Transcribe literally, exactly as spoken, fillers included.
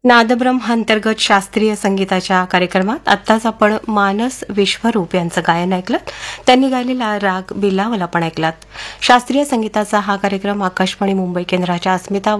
नादब्रह्म अंतर्गत शास्त्रीय संगीताच्या कार्यक्रमात आत्ताच आपण मानस विश्वरूप यांचं गायन ऐकलं. त्यांनी गायलेला राग बिलावल आपण ऐकलात. शास्त्रीय संगीताचा हा कार्यक्रम आकाशवाणी मुंबई केंद्राच्या अस्मिता